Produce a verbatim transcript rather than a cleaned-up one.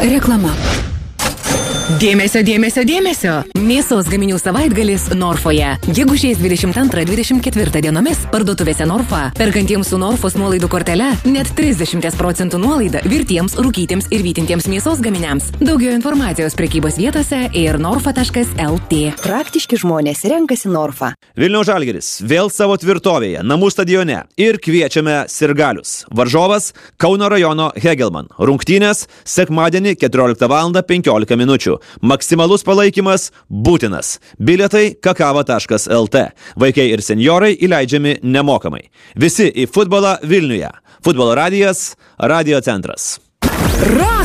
Reklama. Dėmesio, dėmesio, dėmesio. Mėsos gaminių savaitgalis Norfoje. Gegužės dvidešimt antrą dvidešimt ketvirtą dienomis parduotuvėse Norfa. Perkantiems su Norfos nuolaidų kortele net trisdešimt procentų nuolaida virtiems, rūkytiems ir vytintiems mėsos gaminiams. Daugiau informacijos prekybos vietose ir norfa taškas el tė. Praktiški žmonės renkasi Norfa. Vilniaus Žalgiris vėl savo tvirtovėje, namų stadione ir kviečiame sirgalius. Varžovas Kauno rajono Hegelman. Rungtynės sekmadienį keturioliktą valandą penkiolika minučių. Maksimalus palaikymas būtinas. Bilietai kakava taškas el tė. Vaikai ir senjorai įleidžiami nemokamai. Visi į futbolą Vilniuje. Futbolo radijas, radio centras. Ra!